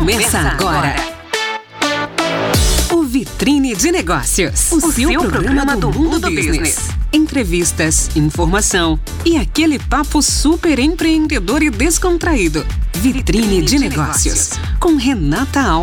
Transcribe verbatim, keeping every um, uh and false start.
Começa agora o Vitrine de Negócios, o, o seu, seu programa, programa do mundo do business. business. Entrevistas, informação e aquele papo super empreendedor e descontraído. Vitrine, Vitrine de, de Negócios, Negócios, com Renata Alves.